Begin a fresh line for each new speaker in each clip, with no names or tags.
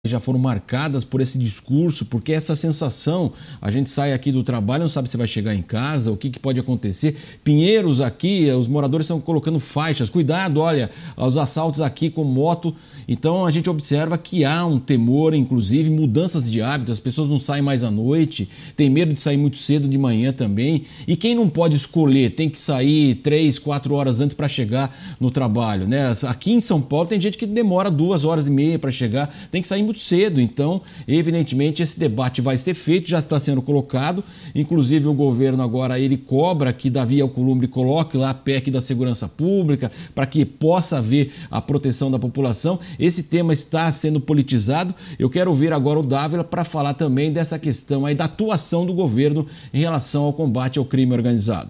já foram marcadas por esse discurso, porque essa sensação, a gente sai aqui do trabalho, não sabe se vai chegar em casa, o que pode acontecer. Pinheiros aqui, os moradores estão colocando faixas, cuidado, olha, os assaltos aqui com moto. Então a gente observa que há um temor, inclusive mudanças de hábitos, as pessoas não saem mais à noite, tem medo de sair muito cedo de manhã também. E quem não pode escolher, tem que sair 3, 4 horas antes para chegar no trabalho, né? Aqui em São Paulo tem gente que demora 2h30 para chegar, tem que sair muito cedo. Então, evidentemente, esse debate vai ser feito, já está sendo colocado. Inclusive, o governo agora ele cobra que Davi Alcolumbre coloque lá a PEC da segurança pública para que possa haver a proteção da população. Esse tema está sendo politizado. Eu quero ouvir agora o Dávila para falar também dessa questão aí da atuação do governo em relação ao combate ao crime organizado.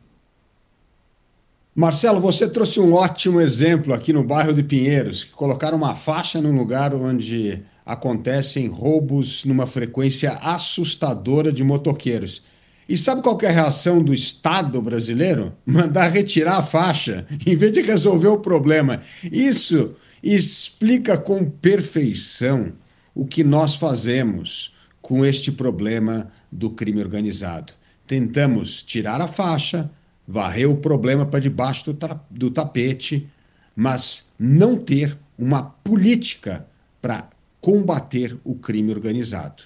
Marcelo, você trouxe um ótimo exemplo aqui no bairro de Pinheiros, que colocaram uma faixa num lugar onde acontecem roubos numa frequência assustadora de motoqueiros. E sabe qual que é a reação do Estado brasileiro? Mandar retirar a faixa, em vez de resolver o problema. Isso explica com perfeição o que nós fazemos com este problema do crime organizado. Tentamos tirar a faixa, varrer o problema para debaixo do tapete, mas não ter uma política para combater o crime organizado.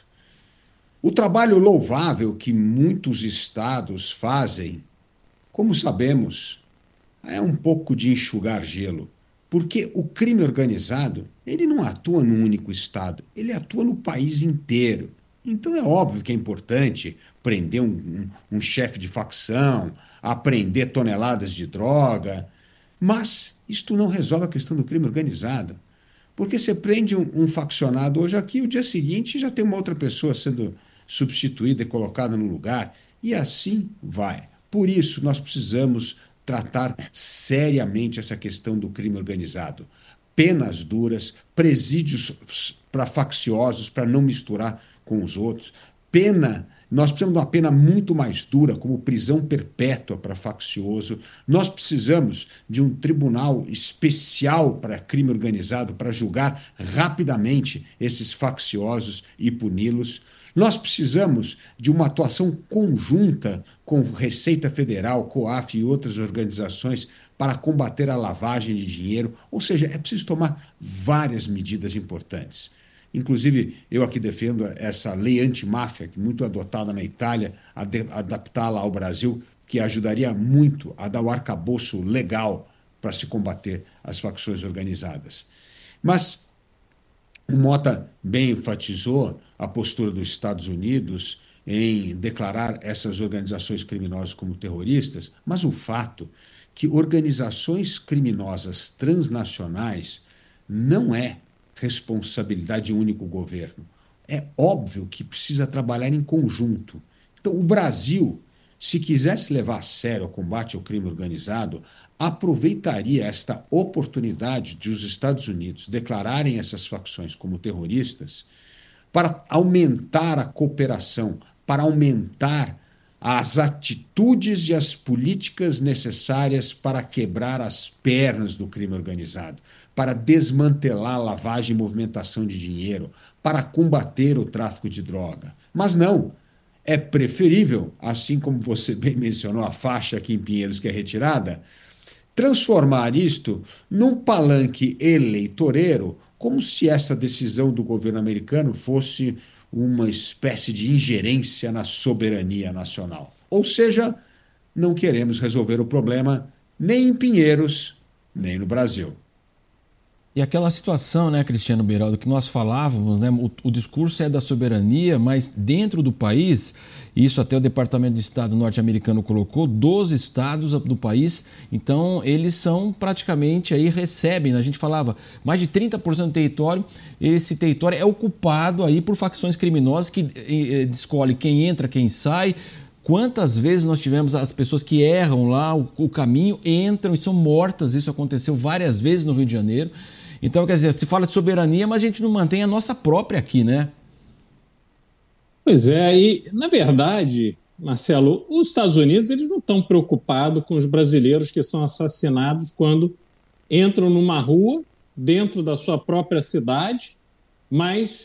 O trabalho louvável que muitos estados fazem, como sabemos, é um pouco de enxugar gelo, porque o crime organizado ele não atua num único estado, ele atua no país inteiro. Então é óbvio que é importante prender um chefe de facção, apreender toneladas de droga, mas isto não resolve a questão do crime organizado. Porque você prende um faccionado hoje aqui, o dia seguinte já tem uma outra pessoa sendo substituída e colocada no lugar, e assim vai. Por isso, nós precisamos tratar seriamente essa questão do crime organizado. Penas duras, presídios para facciosos, para não misturar com os outros. Nós precisamos de uma pena muito mais dura, como prisão perpétua para faccioso. Nós precisamos de um tribunal especial para crime organizado, para julgar rapidamente esses facciosos e puni-los. Nós precisamos de uma atuação conjunta com Receita Federal, COAF e outras organizações para combater a lavagem de dinheiro. Ou seja, é preciso tomar várias medidas importantes. Inclusive, eu aqui defendo essa lei antimáfia, que muito adotada na Itália, adaptá-la ao Brasil, que ajudaria muito a dar o arcabouço legal para se combater as facções organizadas. Mas o Mota bem enfatizou a postura dos Estados Unidos em declarar essas organizações criminosas como terroristas, mas o fato que organizações criminosas transnacionais não é responsabilidade de um único governo. É óbvio que precisa trabalhar em conjunto. Então, o Brasil, se quisesse levar a sério o combate ao crime organizado, aproveitaria esta oportunidade de os Estados Unidos declararem essas facções como terroristas para aumentar a cooperação, para aumentar as atitudes e as políticas necessárias para quebrar as pernas do crime organizado, para desmantelar a lavagem e movimentação de dinheiro, para combater o tráfico de droga. Mas não, é preferível, assim como você bem mencionou a faixa aqui em Pinheiros que é retirada, transformar isto num palanque eleitoreiro, como se essa decisão do governo americano fosse uma espécie de ingerência na soberania nacional. Ou seja, não queremos resolver o problema nem em Pinheiros, nem no Brasil.
E aquela situação, né, Cristiano Beraldo, que nós falávamos, né, o discurso é da soberania, mas dentro do país, isso até o Departamento de Estado norte-americano colocou, 12 estados do país, então eles são praticamente aí recebem, a gente falava, mais de 30% do território, esse território é ocupado aí por facções criminosas que escolhe quem entra, quem sai. Quantas vezes nós tivemos as pessoas que erram lá o caminho, entram e são mortas, isso aconteceu várias vezes no Rio de Janeiro. Então, quer dizer, se fala de soberania, mas a gente não mantém a nossa própria aqui, né?
Pois é, e na verdade, Marcelo, os Estados Unidos eles não estão preocupados com os brasileiros que são assassinados quando entram numa rua dentro da sua própria cidade, Mas